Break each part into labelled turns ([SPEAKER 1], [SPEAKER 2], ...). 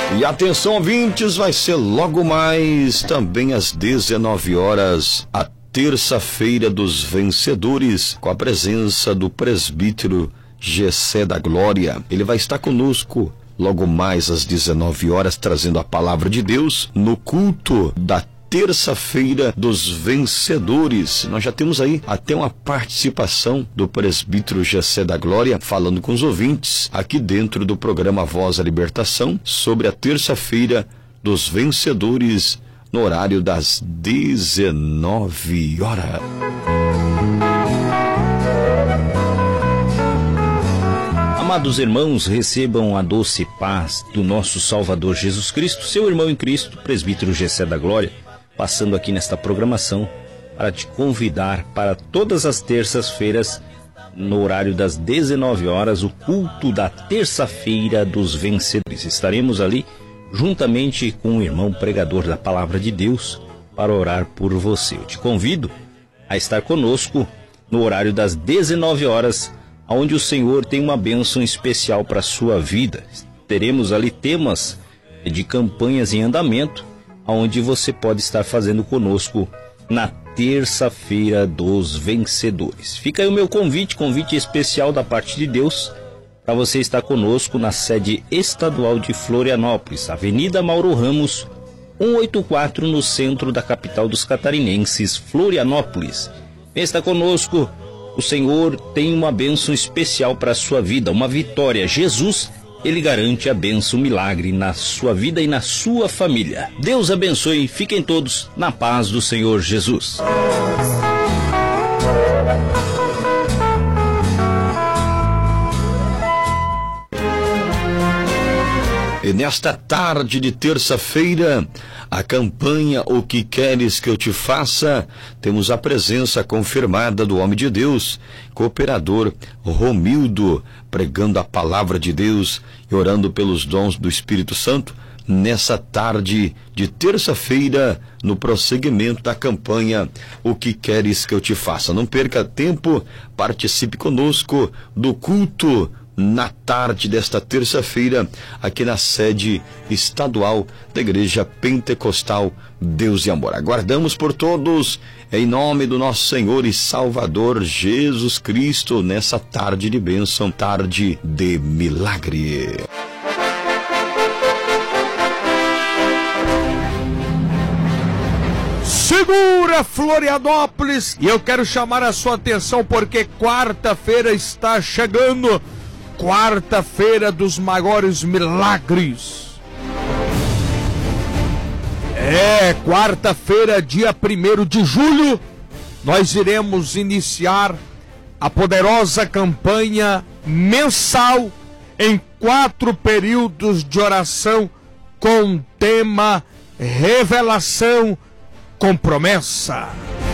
[SPEAKER 1] E atenção, ouvintes, vai ser logo mais, também às 19 horas, a terça-feira dos vencedores, com a presença do presbítero Gessé da Glória. Ele vai estar conosco logo mais às 19 horas, trazendo a palavra de Deus no culto da terça-feira dos vencedores. Nós já temos aí até uma participação do presbítero Gessé da Glória falando com os ouvintes aqui dentro do programa Voz da Libertação sobre a terça-feira dos vencedores no horário das 19 horas.
[SPEAKER 2] Amados irmãos, recebam a doce paz do nosso Salvador Jesus Cristo, seu irmão em Cristo, presbítero Gessé da Glória, passando aqui nesta programação para te convidar para todas as terças-feiras, no horário das 19 horas, o culto da terça-feira dos vencedores. Estaremos ali juntamente com o irmão pregador da Palavra de Deus para orar por você. Eu te convido a estar conosco no horário das 19 horas, onde o Senhor tem uma bênção especial para a sua vida. Teremos ali temas de campanhas em andamento, onde você pode estar fazendo conosco na terça-feira dos vencedores. Fica aí o meu convite especial da parte de Deus, para você estar conosco na sede estadual de Florianópolis, Avenida Mauro Ramos, 184, no centro da capital dos catarinenses, Florianópolis. Vem estar conosco, o Senhor tem uma bênção especial para a sua vida, uma vitória. Jesus, Ele garante a bênção, o milagre na sua vida e na sua família. Deus abençoe, fiquem todos na paz do Senhor Jesus.
[SPEAKER 1] E nesta tarde de terça-feira, a campanha O Que Queres Que Eu Te Faça, temos a presença confirmada do homem de Deus, cooperador Romildo, pregando a palavra de Deus e orando pelos dons do Espírito Santo, nessa tarde de terça-feira, no prosseguimento da campanha O Que Queres Que Eu Te Faça. Não perca tempo, participe conosco do culto na tarde desta terça-feira, aqui na sede estadual da Igreja Pentecostal Deus e Amor. Aguardamos por todos, em nome do nosso Senhor e Salvador Jesus Cristo, nessa tarde de bênção, tarde de milagre.
[SPEAKER 3] Segura, Florianópolis! E eu quero chamar a sua atenção porque quarta-feira está chegando. Quarta-feira dos maiores milagres. Quarta-feira, dia 1º de julho, nós iremos iniciar a poderosa campanha mensal em 4 períodos de oração com o tema Revelação com Promessa.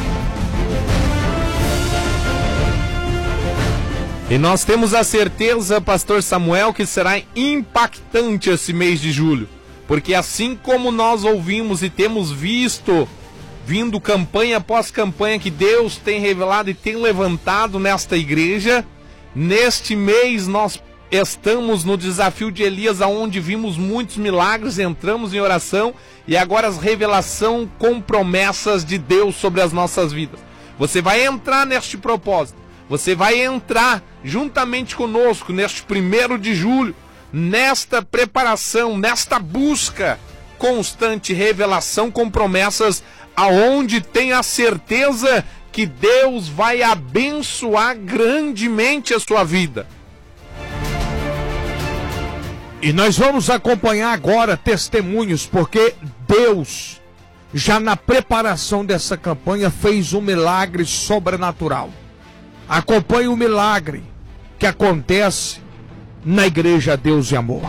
[SPEAKER 4] E nós temos a certeza, pastor Samuel, que será impactante esse mês de julho. Porque assim como nós ouvimos e temos vindo campanha após campanha que Deus tem revelado e tem levantado nesta igreja, neste mês nós estamos no desafio de Elias, onde vimos muitos milagres, entramos em oração e agora as revelação com promessas de Deus sobre as nossas vidas. Você vai entrar neste propósito. Você vai entrar juntamente conosco neste 1º de julho, nesta preparação, nesta busca constante, revelação com promessas, aonde tem a certeza que Deus vai abençoar grandemente a sua vida.
[SPEAKER 3] E nós vamos acompanhar agora testemunhos, porque Deus, já na preparação dessa campanha, fez um milagre sobrenatural. Acompanhe o milagre que acontece na Igreja Deus e Amor.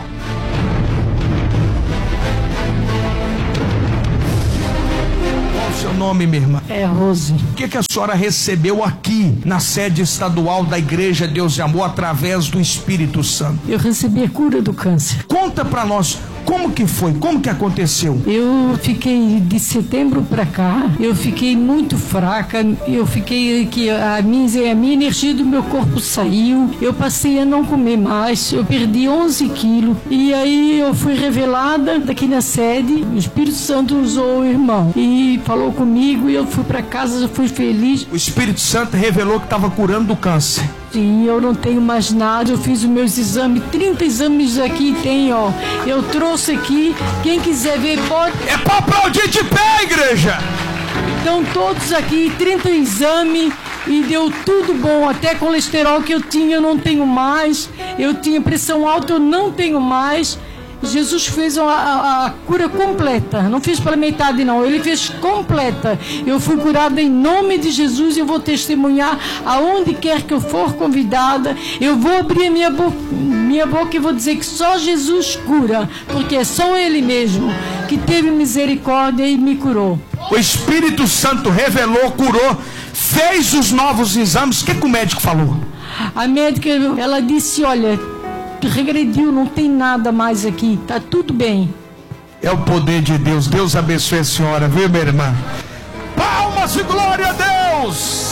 [SPEAKER 5] Qual o seu nome, minha irmã?
[SPEAKER 6] É Rose.
[SPEAKER 5] O que a senhora recebeu aqui na sede estadual da Igreja Deus e Amor através do Espírito Santo?
[SPEAKER 6] Eu recebi a cura do câncer.
[SPEAKER 5] Conta pra nós, Como que foi? Como que aconteceu?
[SPEAKER 6] Eu fiquei de setembro para cá, eu fiquei muito fraca, eu fiquei que a minha energia do meu corpo saiu, eu passei a não comer mais, eu perdi 11 quilos e aí eu fui revelada daqui na sede, o Espírito Santo usou o irmão e falou comigo e eu fui para casa, eu fui feliz.
[SPEAKER 5] O Espírito Santo revelou que estava curando do câncer.
[SPEAKER 6] Sim, eu não tenho mais nada, eu fiz os meus exames, 30 exames aqui tem, ó, eu trouxe aqui, quem quiser ver pode...
[SPEAKER 5] É pra aplaudir de pé, igreja!
[SPEAKER 6] Então todos aqui, 30 exames e deu tudo bom, até colesterol que eu tinha eu não tenho mais, eu tinha pressão alta eu não tenho mais. Jesus fez a cura completa, não fez pela metade não, ele fez completa. Eu fui curada em nome de Jesus e eu vou testemunhar aonde quer que eu for convidada. Eu vou abrir a minha boca e vou dizer que só Jesus cura, porque é só Ele mesmo que teve misericórdia e me curou.
[SPEAKER 5] O Espírito Santo revelou, curou, fez os novos exames. O que o médico falou?
[SPEAKER 6] A médica, ela disse, olha, regrediu, não tem nada mais aqui, tá tudo bem.
[SPEAKER 5] É o poder de Deus. Deus abençoe a senhora, viu, minha irmã? Palmas e glória a Deus!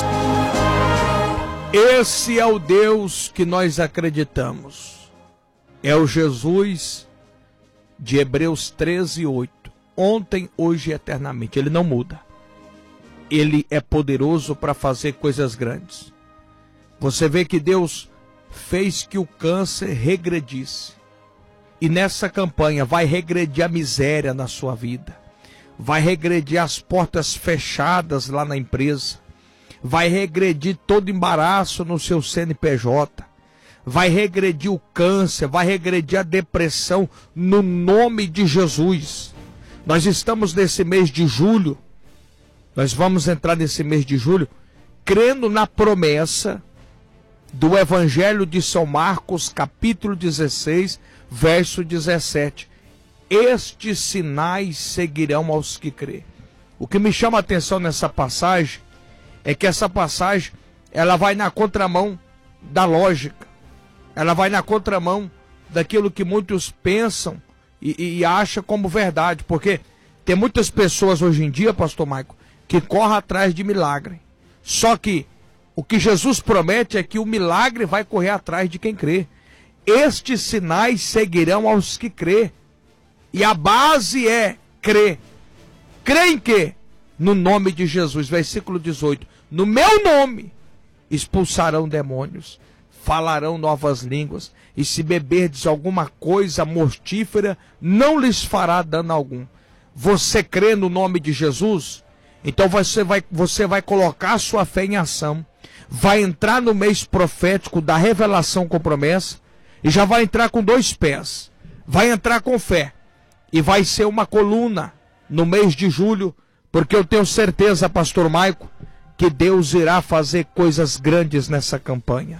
[SPEAKER 3] Esse é o Deus que nós acreditamos. É o Jesus de Hebreus 13:8. Ontem, hoje e eternamente. Ele não muda. Ele é poderoso para fazer coisas grandes. Você vê que Deus fez que o câncer regredisse. E nessa campanha vai regredir a miséria na sua vida. Vai regredir as portas fechadas lá na empresa. Vai regredir todo embaraço no seu CNPJ. Vai regredir o câncer, vai regredir a depressão no nome de Jesus. Nós estamos nesse mês de julho. Nós vamos entrar nesse mês de julho crendo na promessa do Evangelho de São Marcos, capítulo 16, verso 17. Estes sinais seguirão aos que crê. O que me chama a atenção nessa passagem é que essa passagem ela vai na contramão da lógica. Ela vai na contramão daquilo que muitos pensam e acham como verdade. Porque tem muitas pessoas hoje em dia, pastor Maico, que correm atrás de milagre. Só que o que Jesus promete é que o milagre vai correr atrás de quem crê. Estes sinais seguirão aos que crê. E a base é crer. Crê em quê? No nome de Jesus. Versículo 18. No meu nome expulsarão demônios, falarão novas línguas, e se beberdes alguma coisa mortífera, não lhes fará dano algum. Você crê no nome de Jesus? Então você vai colocar sua fé em ação. Vai entrar no mês profético da revelação com promessa e já vai entrar com 2 pés. Vai entrar com fé e vai ser uma coluna no mês de julho, porque eu tenho certeza, pastor Maico, que Deus irá fazer coisas grandes nessa campanha.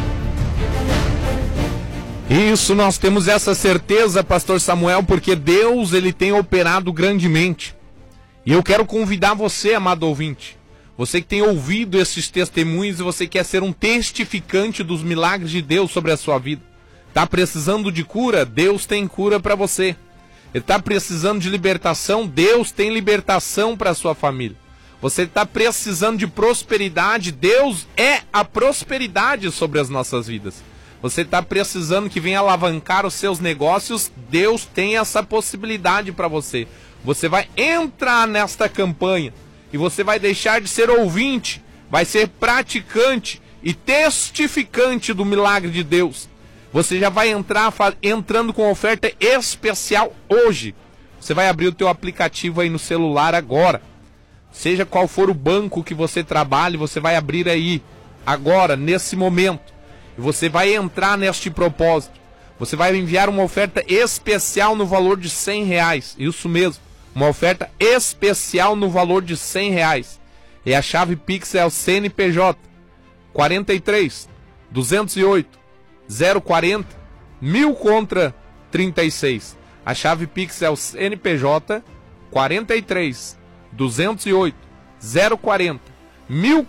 [SPEAKER 4] Isso, nós temos essa certeza, pastor Samuel, porque Deus ele tem operado grandemente. E eu quero convidar você, amado ouvinte, você que tem ouvido esses testemunhos e você quer ser um testificante dos milagres de Deus sobre a sua vida. Está precisando de cura? Deus tem cura para você. Está precisando de libertação? Deus tem libertação para a sua família. Você está precisando de prosperidade? Deus é a prosperidade sobre as nossas vidas. Você está precisando que venha alavancar os seus negócios? Deus tem essa possibilidade para você. Você vai entrar nesta campanha e você vai deixar de ser ouvinte, vai ser praticante e testificante do milagre de Deus. Você já vai entrando com oferta especial hoje. Você vai abrir o teu aplicativo aí no celular agora. Seja qual for o banco que você trabalhe, você vai abrir aí, agora, nesse momento. E você vai entrar neste propósito. Você vai enviar uma oferta especial no valor de R$100. Isso mesmo, uma oferta especial no valor de R$100. E a chave Pix é o CNPJ 43 208 040 1000 contra 36. A chave Pix é o CNPJ 43 208 040 1000